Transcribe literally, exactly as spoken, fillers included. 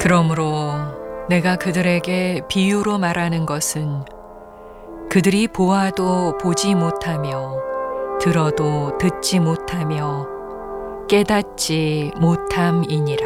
그러므로 내가 그들에게 비유로 말하는 것은 그들이 보아도 보지 못하며 들어도 듣지 못하며 깨닫지 못함이니라.